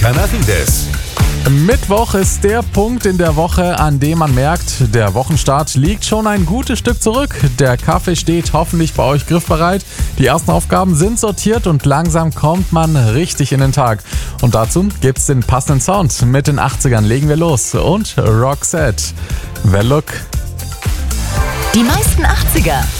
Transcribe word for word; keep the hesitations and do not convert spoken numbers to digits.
Canavides. Mittwoch ist der Punkt in der Woche, an dem man merkt, der Wochenstart liegt schon ein gutes Stück zurück. Der Kaffee steht hoffentlich bei euch griffbereit. Die ersten Aufgaben sind sortiert und langsam kommt man richtig in den Tag. Und dazu gibt's den passenden Sound. Mit den achtzigern legen wir los. Und Roxette. Well, look. Die meisten achtziger